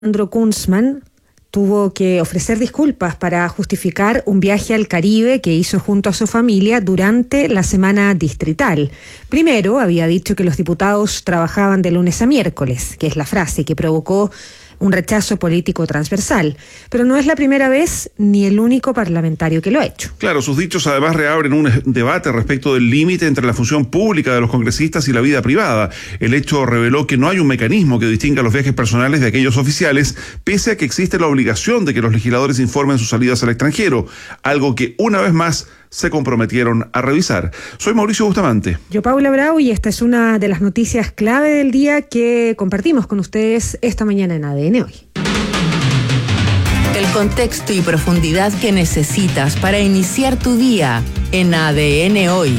Alejandro Kunzman tuvo que ofrecer disculpas para justificar un viaje al Caribe que hizo junto a su familia durante la semana distrital. Primero, había dicho que los diputados trabajaban de lunes a miércoles, que es la frase que provocó un rechazo político transversal. Pero no es la primera vez ni el único parlamentario que lo ha hecho. Claro, sus dichos además reabren un debate respecto del límite entre la función pública de los congresistas y la vida privada. El hecho reveló que no hay un mecanismo que distinga los viajes personales de aquellos oficiales, pese a que existe la obligación de que los legisladores informen sus salidas al extranjero, algo que una vez más se comprometieron a revisar. Soy Mauricio Bustamante. Yo, Paula Bravo, y esta es una de las noticias clave del día que compartimos con ustedes esta mañana en ADN Hoy. El contexto y profundidad que necesitas para iniciar tu día en ADN Hoy.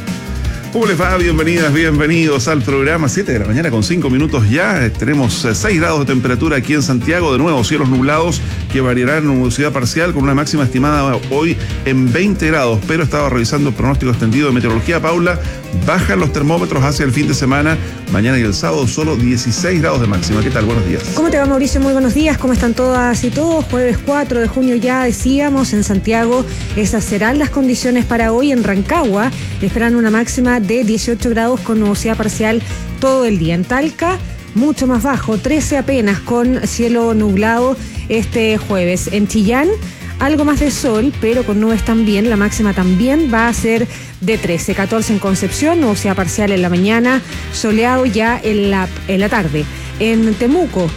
¿Cómo les va? Bienvenidas, bienvenidos al programa. 7 de la mañana con 5 minutos ya. Tenemos 6 grados de temperatura aquí en Santiago. De nuevo, cielos nublados que variarán en nubosidad parcial con una máxima estimada hoy en 20 grados. Pero estaba revisando el pronóstico extendido de meteorología, Paula. Bajan los termómetros hacia el fin de semana. Mañana y el sábado solo 16 grados de máxima. ¿Qué tal? Buenos días. ¿Cómo te va, Mauricio? Muy buenos días. ¿Cómo están todas y todos? Jueves 4 de junio ya decíamos en Santiago. Esas serán las condiciones para hoy. En Rancagua esperan una máxima de 18 grados con nubosidad parcial todo el día. En Talca, mucho más bajo, 13 apenas con cielo nublado este jueves. En Chillán, algo más de sol, pero con nubes también. La máxima también va a ser de 13, 14 en Concepción, nubosidad parcial en la mañana, soleado ya en la tarde. En Temuco,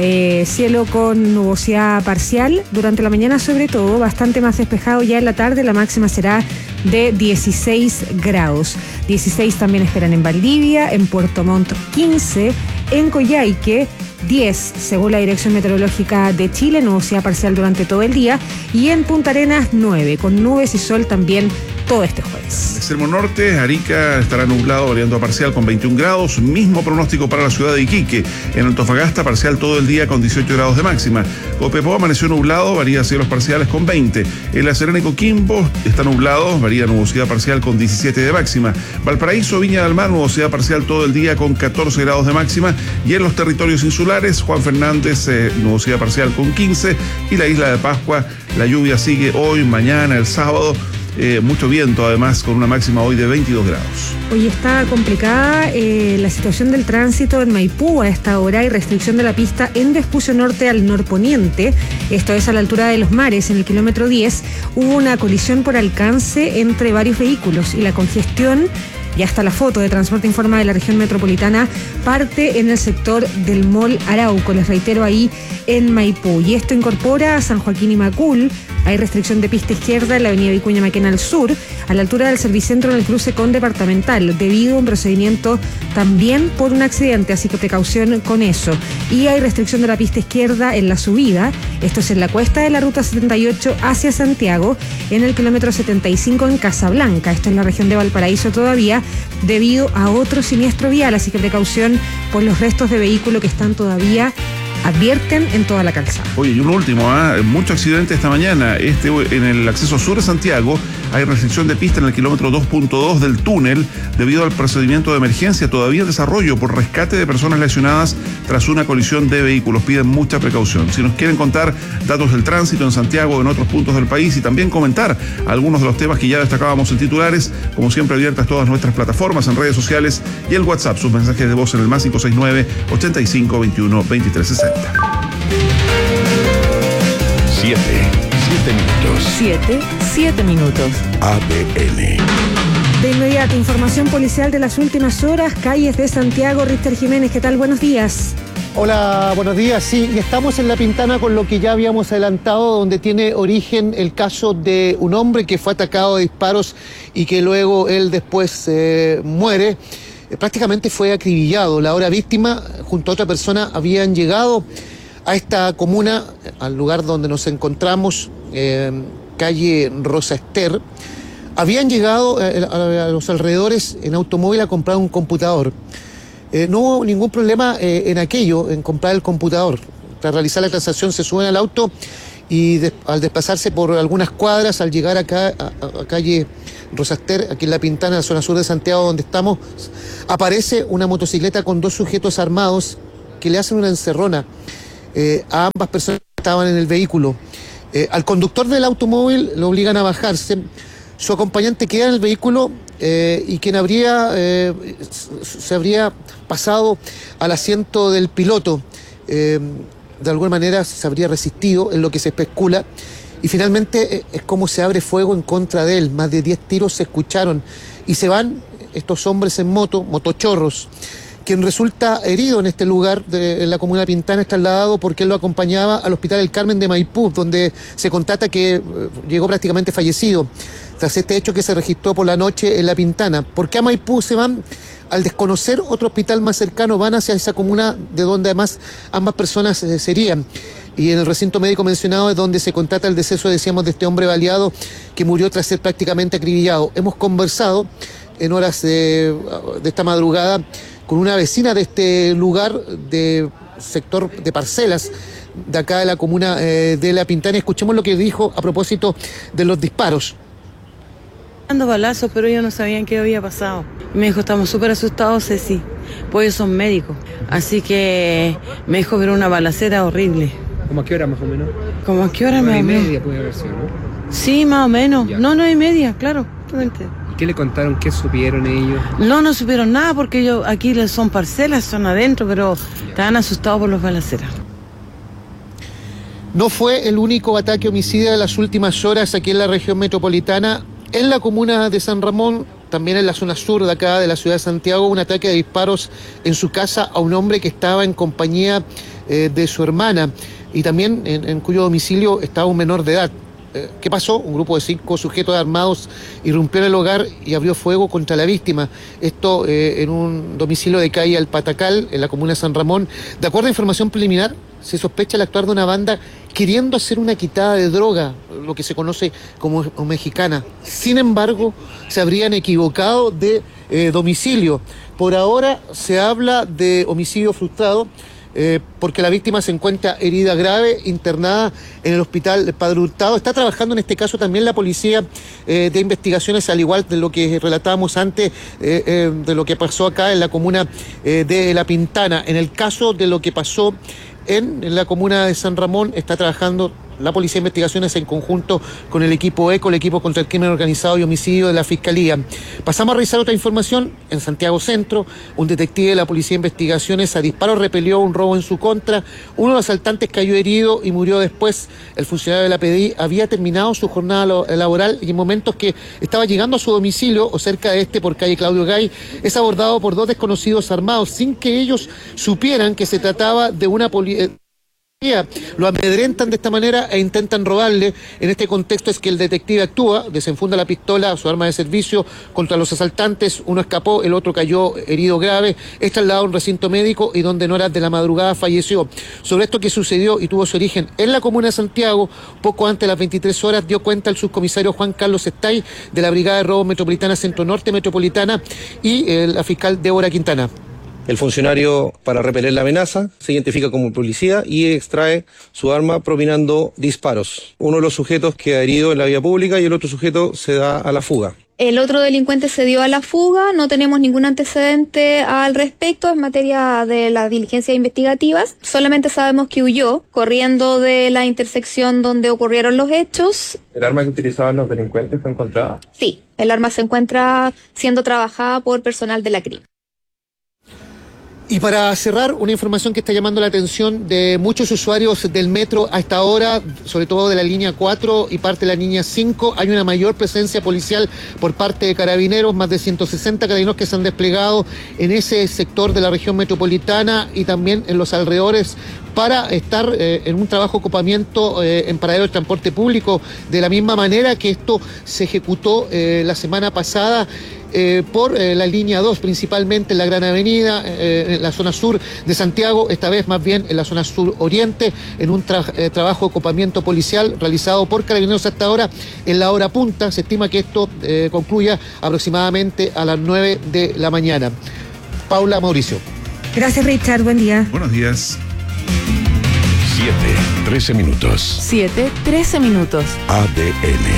cielo con nubosidad parcial durante la mañana, sobre todo, bastante más despejado ya en la tarde. La máxima será de 16 grados. 16 también esperan en Valdivia, en Puerto Montt 15, en Coyhaique 10, según la Dirección Meteorológica de Chile, nubosidad parcial durante todo el día, y en Punta Arenas 9, con nubes y sol también todo este jueves. Extremo norte, Arica estará nublado, variando a parcial con 21 grados, mismo pronóstico para la ciudad de Iquique. En Antofagasta, parcial todo el día con 18 grados de máxima. Copiapó amaneció nublado, varía cielos parciales con 20. En La Serena y Coquimbo está nublado, varía nubosidad parcial con 17 de máxima. Valparaíso, Viña del Mar, nubosidad parcial todo el día con 14 grados de máxima. Y en los territorios insulares, Juan Fernández, nubosidad parcial con 15. Y la isla de Pascua, la lluvia sigue hoy, mañana, el sábado. Mucho viento, además, con una máxima hoy de 22 grados. Hoy está complicada la situación del tránsito en Maipú a esta hora. Hay restricción de la pista en Vespucio Norte al norponiente. Esto es a la altura de Los Mares, en el kilómetro 10. Hubo una colisión por alcance entre varios vehículos y la congestión, ya está la foto de Transporte Informa de la región metropolitana, parte en el sector del Mall Arauco, les reitero, ahí en Maipú. Y esto incorpora a San Joaquín y Macul. Hay restricción de pista izquierda en la avenida Vicuña Maquena al sur, a la altura del Servicentro en el cruce con Departamental, debido a un procedimiento también por un accidente, así que precaución con eso. Y hay restricción de la pista izquierda en la subida, esto es en la cuesta de la ruta 78 hacia Santiago, en el kilómetro 75 en Casablanca, esto es la región de Valparaíso todavía, debido a otro siniestro vial, así que precaución por los restos de vehículo que están todavía, advierten, en toda la calzada. Oye, y un último, mucho accidente esta mañana. En el acceso sur de Santiago hay restricción de pista en el kilómetro 2.2 del túnel debido al procedimiento de emergencia todavía en desarrollo por rescate de personas lesionadas tras una colisión de vehículos. Piden mucha precaución. Si nos quieren contar datos del tránsito en Santiago o en otros puntos del país y también comentar algunos de los temas que ya destacábamos en titulares, como siempre abiertas todas nuestras plataformas en redes sociales y el WhatsApp, sus mensajes de voz en el más 569 85 21 23 60. 7 minutos. ADN. De inmediato, información policial de las últimas horas, calles de Santiago. Richter Jiménez, ¿qué tal? Buenos días. Hola, buenos días. Sí, y estamos en La Pintana con lo que ya habíamos adelantado, donde tiene origen el caso de un hombre que fue atacado de disparos y que luego él después muere. Prácticamente fue acribillado. La hora víctima, junto a otra persona, habían llegado a esta comuna, al lugar donde nos encontramos, calle Rosa Ester. Habían llegado a los alrededores en automóvil a comprar un computador. No hubo ningún problema en aquello, en comprar el computador. Tras realizar la transacción se suben al auto y al desplazarse por algunas cuadras, al llegar acá a calle Rosa Ester, aquí en La Pintana, la zona sur de Santiago donde estamos, aparece una motocicleta con dos sujetos armados que le hacen una encerrona. a ambas personas que estaban en el vehículo. Al conductor del automóvil lo obligan a bajarse. Su acompañante queda en el vehículo y quien se habría pasado al asiento del piloto. De alguna manera se habría resistido, en lo que se especula. Y finalmente es como se abre fuego en contra de él. Más de 10 tiros se escucharon y se van estos hombres en motochorros. Quien resulta herido en este lugar, en la comuna de Pintana, es trasladado porque él lo acompañaba al Hospital El Carmen de Maipú, donde se constata que llegó prácticamente fallecido, tras este hecho que se registró por la noche en La Pintana. ¿Por qué a Maipú se van? Al desconocer otro hospital más cercano, van hacia esa comuna de donde además ambas personas serían. Y en el recinto médico mencionado es donde se constata el deceso, decíamos, de este hombre baleado que murió tras ser prácticamente acribillado. Hemos conversado en horas de esta madrugada con una vecina de este lugar, de sector de parcelas de acá de la comuna de La Pintana. Escuchemos lo que dijo a propósito de los disparos. Dando balazos, pero ellos no sabían qué había pasado. Me dijo, estamos súper asustados, Ceci, pues ellos son médicos. Así que me dijo, pero una balacera horrible. ¿Cómo a qué hora más o menos? ¿Cómo a qué hora más o menos? 9:30 puede haber sido, ¿no? Sí, más o menos. Ya. No, 9:30, claro. ¿Y qué le contaron? ¿Qué supieron ellos? No supieron nada porque ellos aquí son parcelas, son adentro, pero estaban asustados por los balaceras. No fue el único ataque homicida de las últimas horas aquí en la región metropolitana. En la comuna de San Ramón, también en la zona sur de acá de la ciudad de Santiago, un ataque de disparos en su casa a un hombre que estaba en compañía de su hermana y también en cuyo domicilio estaba un menor de edad. ¿Qué pasó? Un grupo de 5 sujetos armados irrumpió en el hogar y abrió fuego contra la víctima. Esto en un domicilio de calle El Patacal, en la comuna de San Ramón. De acuerdo a información preliminar, se sospecha el actuar de una banda queriendo hacer una quitada de droga, lo que se conoce como mexicana. Sin embargo, se habrían equivocado de domicilio. Por ahora se habla de homicidio frustrado, porque la víctima se encuentra herida grave, internada en el hospital Padre Hurtado. Está trabajando en este caso también la policía de investigaciones, al igual de lo que relatábamos antes, de lo que pasó acá en la comuna de La Pintana. En el caso de lo que pasó en la comuna de San Ramón, está trabajando la Policía de Investigaciones en conjunto con el equipo ECO, el equipo contra el crimen organizado y homicidio de la Fiscalía. Pasamos a revisar otra información. En Santiago Centro, un detective de la Policía de Investigaciones a disparos repelió un robo en su contra. Uno de los asaltantes cayó herido y murió después. El funcionario de la PDI había terminado su jornada laboral y en momentos que estaba llegando a su domicilio o cerca de este por calle Claudio Gay, es abordado por 2 desconocidos armados sin que ellos supieran que se trataba de una lo amedrentan de esta manera e intentan robarle. En este contexto es que el detective actúa, desenfunda la pistola, su arma de servicio, contra los asaltantes. Uno escapó, el otro cayó herido grave, es trasladado a un recinto médico y donde en horas de la madrugada falleció. Sobre esto que sucedió y tuvo su origen en la comuna de Santiago, poco antes de las 23 horas dio cuenta el subcomisario Juan Carlos Estay de la Brigada de Robo Metropolitana Centro Norte Metropolitana y la fiscal Débora Quintana. El funcionario, para repeler la amenaza, se identifica como policía y extrae su arma propinando disparos. Uno de los sujetos queda herido en la vía pública y el otro sujeto se da a la fuga. El otro delincuente se dio a la fuga, no tenemos ningún antecedente al respecto en materia de las diligencias investigativas. Solamente sabemos que huyó, corriendo de la intersección donde ocurrieron los hechos. ¿El arma que utilizaban los delincuentes fue encontrada? Sí, el arma se encuentra siendo trabajada por personal de la CRIM. Y para cerrar, una información que está llamando la atención de muchos usuarios del metro a esta hora, sobre todo de la línea 4 y parte de la línea 5, hay una mayor presencia policial por parte de carabineros, más de 160 carabineros que se han desplegado en ese sector de la región metropolitana y también en los alrededores para estar en un trabajo de ocupamiento en paradero de transporte público, de la misma manera que esto se ejecutó la semana pasada por la línea 2, principalmente en la Gran Avenida, en la zona sur de Santiago, esta vez más bien en la zona sur oriente, en un trabajo de ocupamiento policial realizado por carabineros hasta ahora en la hora punta. Se estima que esto concluya aproximadamente a las 9 de la mañana. Paula, Mauricio. Gracias, Richard. Buen día. Buenos días. 7:13 minutos. 7:13 minutos. ADN.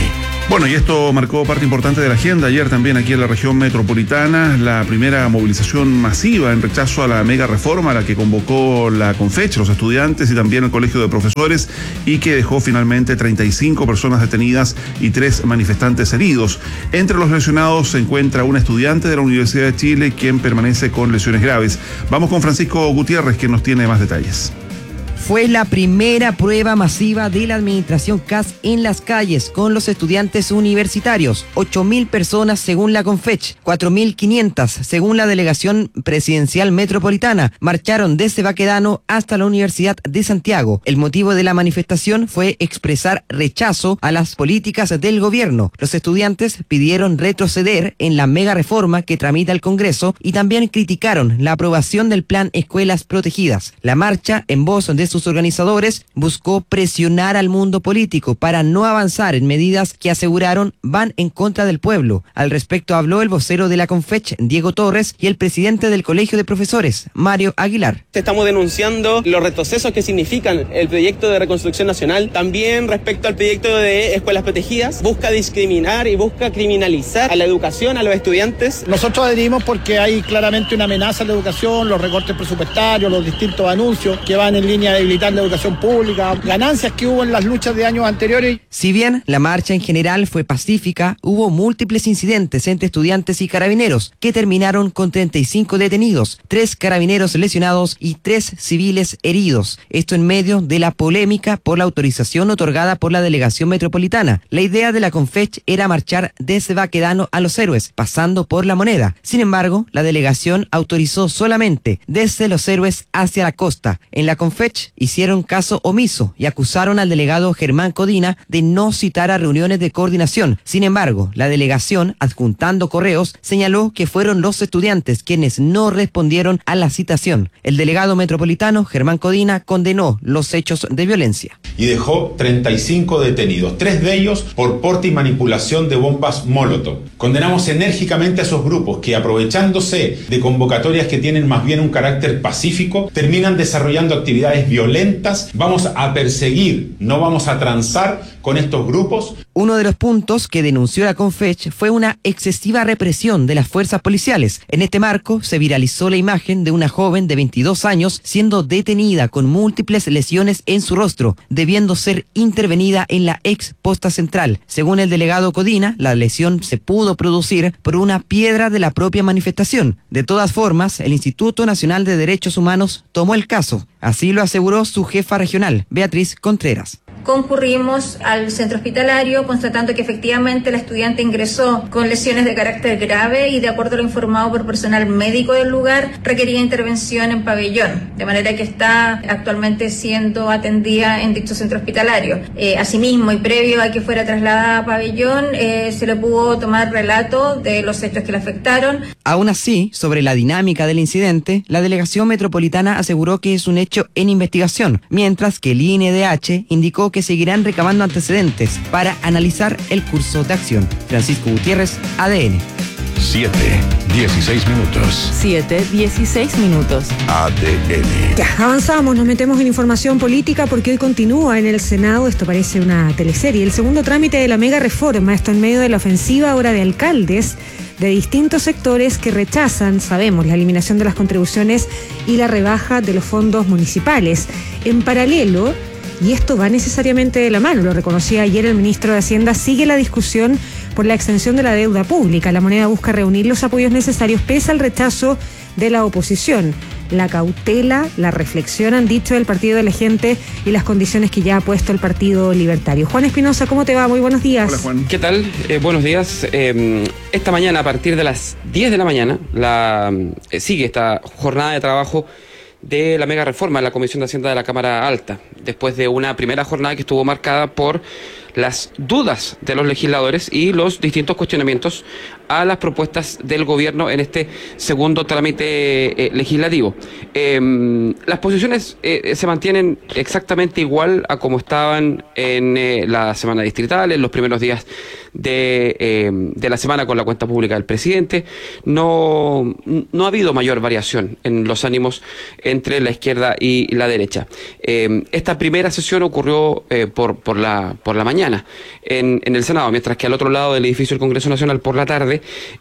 Bueno, y esto marcó parte importante de la agenda ayer también aquí en la región metropolitana, la primera movilización masiva en rechazo a la mega reforma a la que convocó la CONFECH, los estudiantes y también el Colegio de Profesores, y que dejó finalmente 35 personas detenidas y 3 manifestantes heridos. Entre los lesionados se encuentra un estudiante de la Universidad de Chile, quien permanece con lesiones graves. Vamos con Francisco Gutiérrez, que nos tiene más detalles. Fue la primera prueba masiva de la administración CAS en las calles con los estudiantes universitarios. 8.000 personas según la CONFECH, 4.500 según la Delegación Presidencial Metropolitana. Marcharon desde Baquedano hasta la Universidad de Santiago. El motivo de la manifestación fue expresar rechazo a las políticas del gobierno. Los estudiantes pidieron retroceder en la mega reforma que tramita el Congreso y también criticaron la aprobación del plan Escuelas Protegidas. La marcha, en voz de sus organizadores, buscó presionar al mundo político para no avanzar en medidas que aseguraron van en contra del pueblo. Al respecto habló el vocero de la CONFECH, Diego Torres, y el presidente del Colegio de Profesores, Mario Aguilar. Estamos denunciando los retrocesos que significan el proyecto de reconstrucción nacional. También respecto al proyecto de escuelas protegidas, busca discriminar y busca criminalizar a la educación, a los estudiantes. Nosotros adherimos porque hay claramente una amenaza a la educación, los recortes presupuestarios, los distintos anuncios que van en línea de debilitar la educación pública, ganancias que hubo en las luchas de años anteriores. Si bien la marcha en general fue pacífica, hubo múltiples incidentes entre estudiantes y carabineros que terminaron con 35 detenidos, 3 carabineros lesionados y 3 civiles heridos. Esto en medio de la polémica por la autorización otorgada por la Delegación Metropolitana. La idea de la CONFECH era marchar desde Baquedano a Los Héroes, pasando por La Moneda. Sin embargo, la delegación autorizó solamente desde Los Héroes hacia la costa. En la CONFECH hicieron caso omiso y acusaron al delegado Germán Codina de no citar a reuniones de coordinación. Sin embargo, la delegación, adjuntando correos, señaló que fueron los estudiantes quienes no respondieron a la citación. El delegado metropolitano, Germán Codina, condenó los hechos de violencia. Y dejó 35 detenidos, 3 de ellos por porte y manipulación de bombas Molotov. Condenamos enérgicamente a esos grupos que, aprovechándose de convocatorias que tienen más bien un carácter pacífico, terminan desarrollando actividades violentas. Vamos a perseguir, no vamos a transar con estos grupos. Uno de los puntos que denunció la CONFECH fue una excesiva represión de las fuerzas policiales. En este marco se viralizó la imagen de una joven de 22 años siendo detenida con múltiples lesiones en su rostro, debiendo ser intervenida en la ex posta central. Según el delegado Codina, la lesión se pudo producir por una piedra de la propia manifestación. De todas formas, el Instituto Nacional de Derechos Humanos tomó el caso. Así lo aseguró su jefa regional, Beatriz Contreras. Concurrimos al centro hospitalario constatando que efectivamente la estudiante ingresó con lesiones de carácter grave y, de acuerdo a lo informado por personal médico del lugar, requería intervención en pabellón, de manera que está actualmente siendo atendida en dicho centro hospitalario. Asimismo, y previo a que fuera trasladada a pabellón, se le pudo tomar relato de los hechos que le afectaron. Aún así, sobre la dinámica del incidente, la delegación metropolitana aseguró que es un hecho en investigación, mientras que el INDH indicó que seguirán recabando antecedentes para analizar el curso de acción. Francisco Gutiérrez, ADN. 7:16 minutos. 7:16 minutos. ADN. Ya, avanzamos, nos metemos en información política porque hoy continúa en el Senado, esto parece una teleserie, el segundo trámite de la mega reforma, esto en medio de la ofensiva ahora de alcaldes de distintos sectores que rechazan, sabemos, la eliminación de las contribuciones y la rebaja de los fondos municipales. En paralelo, y esto va necesariamente de la mano, lo reconocía ayer el ministro de Hacienda, sigue la discusión por la extensión de la deuda pública. La moneda busca reunir los apoyos necesarios pese al rechazo de la oposición. La cautela, la reflexión, han dicho el Partido de la Gente y las condiciones que ya ha puesto el Partido Libertario. Juan Espinosa, ¿cómo te va? Muy buenos días. Hola, Juan. ¿Qué tal? Buenos días. Esta mañana, a partir de las 10 de la mañana, sigue esta jornada de trabajo de la mega reforma en la Comisión de Hacienda de la Cámara Alta, después de una primera jornada que estuvo marcada por las dudas de los legisladores y los distintos cuestionamientos a las propuestas del gobierno en este segundo trámite legislativo. Las posiciones se mantienen exactamente igual a como estaban en la semana distrital, en los primeros días de la semana con la cuenta pública del presidente. No ha habido mayor variación en los ánimos entre la izquierda y la derecha. Esta primera sesión ocurrió por la mañana en el Senado, mientras que al otro lado del edificio del Congreso Nacional por la tarde,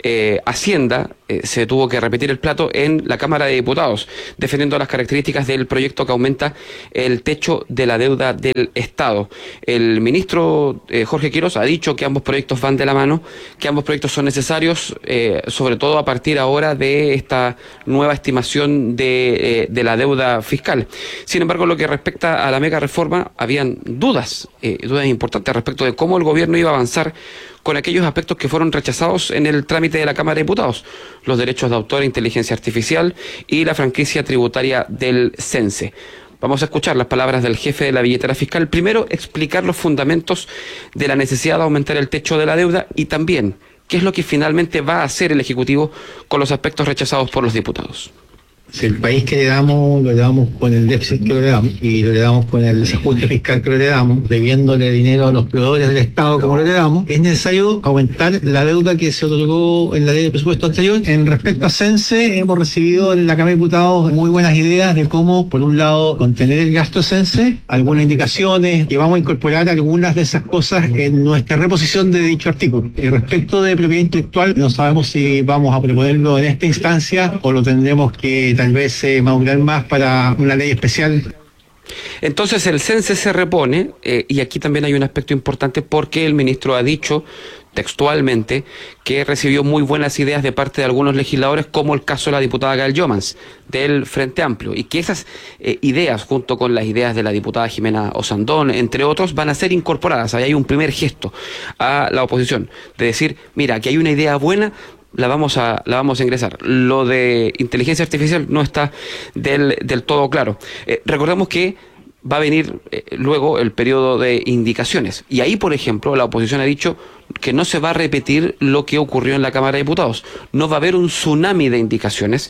Hacienda se tuvo que repetir el plato en la Cámara de Diputados, defendiendo las características del proyecto que aumenta el techo de la deuda del Estado. El ministro Jorge Quiroz ha dicho que ambos proyectos van de la mano, que ambos proyectos son necesarios, sobre todo a partir ahora de esta nueva estimación de la deuda fiscal. Sin embargo, lo que respecta a la mega reforma, habían dudas importantes respecto de cómo el gobierno iba a avanzar con aquellos aspectos que fueron rechazados en el trámite de la Cámara de Diputados: los derechos de autor, inteligencia artificial y la franquicia tributaria del CENSE. Vamos a escuchar las palabras del jefe de la billetera fiscal. Primero, explicar los fundamentos de la necesidad de aumentar el techo de la deuda y también qué es lo que finalmente va a hacer el Ejecutivo con los aspectos rechazados por los diputados. Si el país que lo heredamos con el déficit que lo heredamos y lo heredamos con el desajuste fiscal que lo heredamos, debiéndole dinero a los proveedores del Estado como lo heredamos, es necesario aumentar la deuda que se otorgó en la ley de presupuesto anterior. En respecto a CENSE, hemos recibido en la Cámara de Diputados muy buenas ideas de cómo, por un lado, contener el gasto de CENSE, algunas indicaciones, que vamos a incorporar algunas de esas cosas en nuestra reposición de dicho artículo. Respecto de propiedad intelectual, no sabemos si vamos a proponerlo en esta instancia o lo tendremos que tal vez madurar más para una ley especial. Entonces el CENSE se repone, y aquí también hay un aspecto importante porque el ministro ha dicho textualmente que recibió muy buenas ideas de parte de algunos legisladores, como el caso de la diputada Gael Jomans del Frente Amplio, y que esas ideas, junto con las ideas de la diputada Jimena Osandón, entre otros, van a ser incorporadas. Ahí hay un primer gesto a la oposición, de decir, mira, aquí hay una idea buena, la vamos a ingresar. Lo de inteligencia artificial no está del todo claro. Recordemos que va a venir luego el periodo de indicaciones. Y ahí, por ejemplo, la oposición ha dicho que no se va a repetir lo que ocurrió en la Cámara de Diputados. No va a haber un tsunami de indicaciones.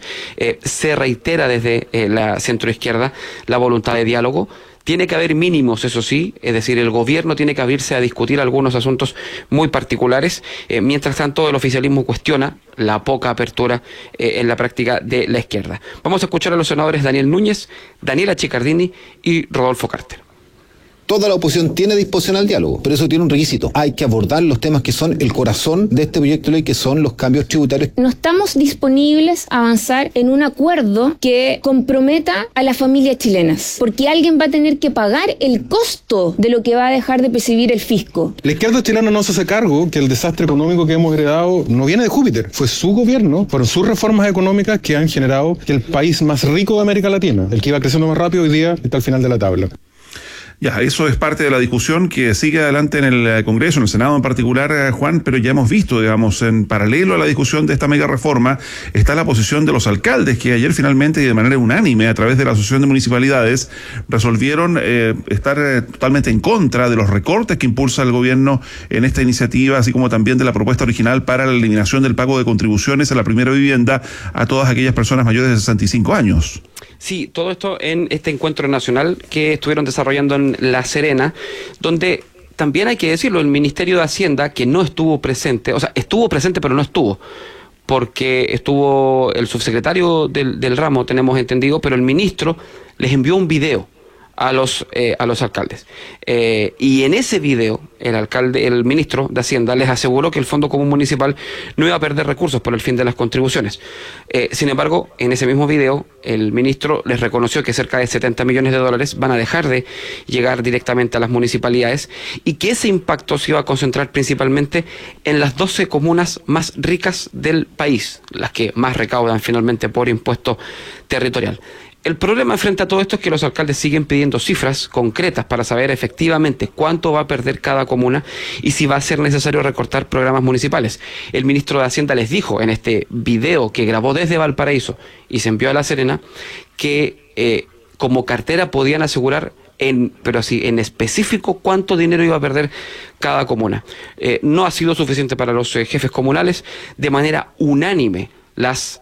Se reitera desde la centroizquierda la voluntad de diálogo. Tiene que haber mínimos, eso sí, es decir, el gobierno tiene que abrirse a discutir algunos asuntos muy particulares. Mientras tanto, el oficialismo cuestiona la poca apertura en la práctica de la izquierda. Vamos a escuchar a los senadores Daniel Núñez, Daniela Chiccardini y Rodolfo Carter. Toda la oposición tiene disposición al diálogo, pero eso tiene un requisito. Hay que abordar los temas que son el corazón de este proyecto de ley, que son los cambios tributarios. No estamos disponibles a avanzar en un acuerdo que comprometa a las familias chilenas, porque alguien va a tener que pagar el costo de lo que va a dejar de percibir el fisco. La izquierda chilena no se hace cargo que el desastre económico que hemos heredado no viene de Júpiter. Fue su gobierno, fueron sus reformas económicas que han generado que el país más rico de América Latina, el que iba creciendo más rápido, hoy día está al final de la tabla. Ya, eso es parte de la discusión que sigue adelante en el Congreso, en el Senado en particular, Juan, pero ya hemos visto, digamos, en paralelo a la discusión de esta mega reforma, está la posición de los alcaldes, que ayer finalmente y de manera unánime, a través de la Asociación de Municipalidades, resolvieron estar totalmente en contra de los recortes que impulsa el gobierno en esta iniciativa, así como también de la propuesta original para la eliminación del pago de contribuciones a la primera vivienda a todas aquellas personas mayores de 65 años. Sí, todo esto en este encuentro nacional que estuvieron desarrollando en La Serena, donde también hay que decirlo, el Ministerio de Hacienda, que no estuvo presente, o sea, estuvo presente pero no estuvo, porque estuvo el subsecretario del ramo, tenemos entendido, pero el ministro les envió un video a los alcaldes. Y en ese video, el ministro de Hacienda les aseguró que el Fondo Común Municipal no iba a perder recursos por el fin de las contribuciones. Sin embargo, en ese mismo video, el ministro les reconoció que cerca de 70 millones de dólares van a dejar de llegar directamente a las municipalidades y que ese impacto se iba a concentrar principalmente en las 12 comunas más ricas del país, las que más recaudan finalmente por impuesto territorial. El problema frente a todo esto es que los alcaldes siguen pidiendo cifras concretas para saber efectivamente cuánto va a perder cada comuna y si va a ser necesario recortar programas municipales. El ministro de Hacienda les dijo en este video que grabó desde Valparaíso y se envió a La Serena que como cartera podían asegurar pero así en específico cuánto dinero iba a perder cada comuna. No ha sido suficiente para los jefes comunales. De manera unánime, las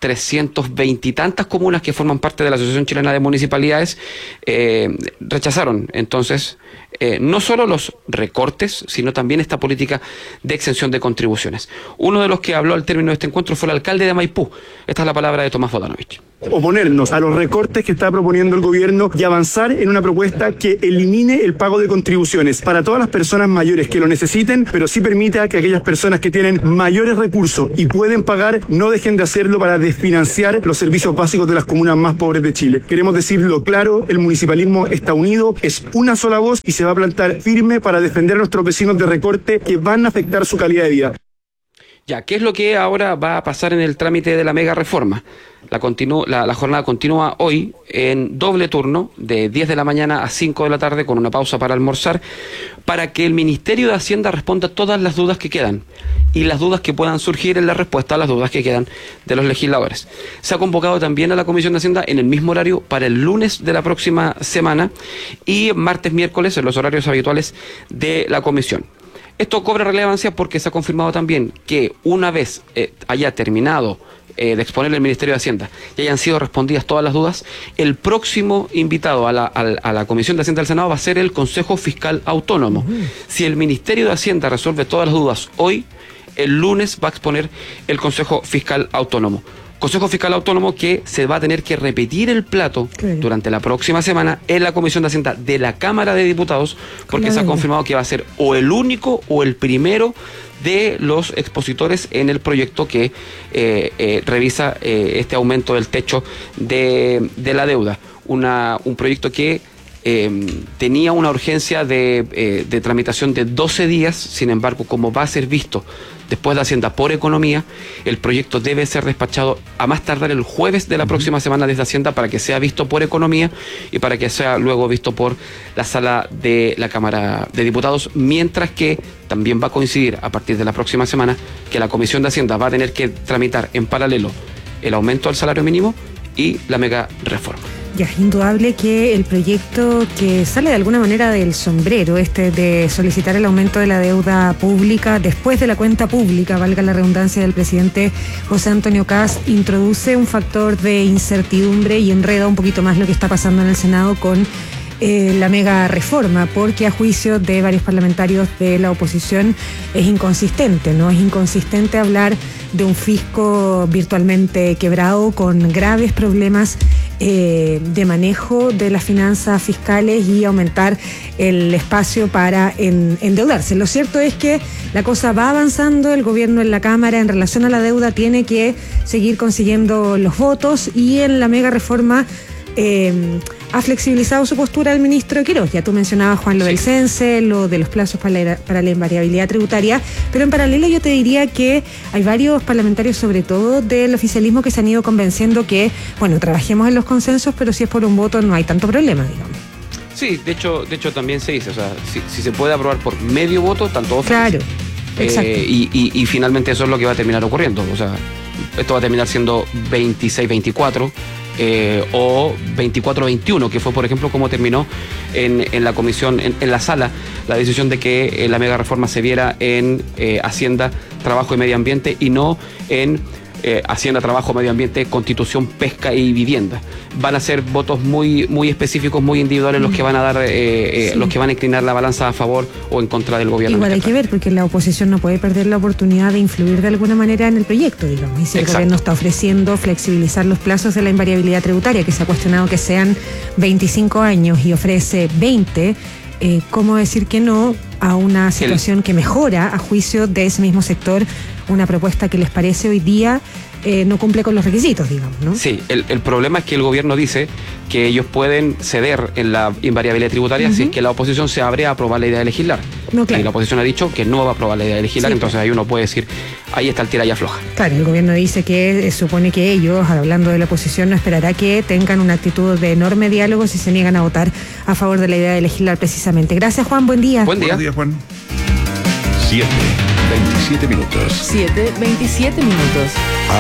320 y tantas comunas que forman parte de la Asociación Chilena de Municipalidades rechazaron entonces no solo los recortes, sino también esta política de exención de contribuciones. Uno de los que habló al término de este encuentro fue el alcalde de Maipú. Esta es la palabra de Tomás Bodanovich. Oponernos a los recortes que está proponiendo el gobierno y avanzar en una propuesta que elimine el pago de contribuciones para todas las personas mayores que lo necesiten, pero sí permita que aquellas personas que tienen mayores recursos y pueden pagar no dejen de hacerlo para desfinanciar los servicios básicos de las comunas más pobres de Chile. Queremos decirlo claro, el municipalismo está unido, es una sola voz y se va a plantar firme para defender a nuestros vecinos de recorte que van a afectar su calidad de vida. Ya, ¿qué es lo que ahora va a pasar en el trámite de la mega reforma? La jornada continúa hoy en doble turno, de 10 de la mañana a 5 de la tarde, con una pausa para almorzar, para que el Ministerio de Hacienda responda todas las dudas que quedan y las dudas que puedan surgir en la respuesta a las dudas que quedan de los legisladores. Se ha convocado también a la Comisión de Hacienda en el mismo horario para el lunes de la próxima semana y martes, miércoles en los horarios habituales de la comisión. Esto cobra relevancia porque se ha confirmado también que una vez haya terminado de exponer el Ministerio de Hacienda y hayan sido respondidas todas las dudas, el próximo invitado a la Comisión de Hacienda del Senado va a ser el Consejo Fiscal Autónomo. Si el Ministerio de Hacienda resuelve todas las dudas hoy, el lunes va a exponer el Consejo Fiscal Autónomo. Consejo Fiscal Autónomo que se va a tener que repetir el plato durante la próxima semana en la Comisión de Hacienda de la Cámara de Diputados, porque se ha confirmado que va a ser o el único o el primero de los expositores en el proyecto que revisa este aumento del techo de la deuda. Un proyecto que tenía una urgencia de tramitación de 12 días, sin embargo, como va a ser visto después de Hacienda por Economía, el proyecto debe ser despachado a más tardar el jueves de la próxima semana desde Hacienda para que sea visto por Economía y para que sea luego visto por la sala de la Cámara de Diputados, mientras que también va a coincidir a partir de la próxima semana que la Comisión de Hacienda va a tener que tramitar en paralelo el aumento del salario mínimo y la mega reforma. Ya, es indudable que el proyecto que sale de alguna manera del sombrero, de solicitar el aumento de la deuda pública después de la cuenta pública, valga la redundancia del presidente José Antonio Kast, introduce un factor de incertidumbre y enreda un poquito más lo que está pasando en el Senado con la mega reforma, porque a juicio de varios parlamentarios de la oposición es inconsistente, ¿no? Es inconsistente hablar de un fisco virtualmente quebrado con graves problemas de manejo de las finanzas fiscales y aumentar el espacio para endeudarse. Lo cierto es que la cosa va avanzando, el gobierno en la Cámara en relación a la deuda tiene que seguir consiguiendo los votos y en la mega reforma ha flexibilizado su postura el ministro Quirós. Ya tú mencionabas, Juan, lo del CENSE, lo de los plazos para la invariabilidad tributaria, pero en paralelo yo te diría que hay varios parlamentarios, sobre todo del oficialismo, que se han ido convenciendo que, bueno, trabajemos en los consensos, pero si es por un voto no hay tanto problema, digamos. Sí, de hecho también se dice, o sea, si se puede aprobar por medio voto, tanto otros. Claro, exacto. Y finalmente eso es lo que va a terminar ocurriendo, o sea, esto va a terminar siendo 26-24, o 24-21, que fue por ejemplo como terminó en la comisión, en la sala, la decisión de que la mega reforma se viera en Hacienda, Trabajo y Medio Ambiente y no en Hacienda, Trabajo, Medio Ambiente, Constitución, Pesca y Vivienda. Van a ser votos muy, muy específicos, muy individuales los que van a dar, los que van a inclinar la balanza a favor o en contra del gobierno. Igual hay que ver, porque la oposición no puede perder la oportunidad de influir de alguna manera en el proyecto, digamos. Y si el gobierno está ofreciendo flexibilizar los plazos de la invariabilidad tributaria, que se ha cuestionado que sean 25 años y ofrece 20, ¿cómo decir que no a una situación que mejora, a juicio de ese mismo sector, una propuesta que les parece hoy día no cumple con los requisitos, digamos, ¿no? Sí, el problema es que el gobierno dice que ellos pueden ceder en la invariabilidad tributaria si es que la oposición se abre a aprobar la idea de legislar. No, claro. Y la oposición ha dicho que no va a aprobar la idea de legislar, entonces ahí uno puede decir, ahí está el tira y afloja. Claro, el gobierno dice que supone que ellos, hablando de la oposición, no esperará que tengan una actitud de enorme diálogo si se niegan a votar a favor de la idea de legislar precisamente. Gracias, Juan, buen día. Buen día. Buen día, Juan. 7:27 minutos. 7:27 minutos.